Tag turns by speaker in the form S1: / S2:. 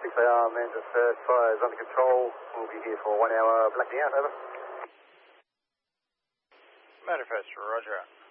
S1: 6AR, Manchester first, fire is under control. We'll be here for 1 hour, blacking out, over.
S2: Manifest, roger.